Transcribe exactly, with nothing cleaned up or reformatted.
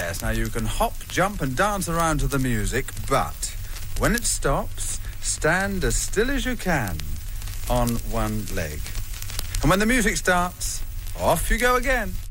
Yes, now you can hop, jump and dance around to the music, but when it stops, stand as still as you can on one leg. And when the music starts, off you go again.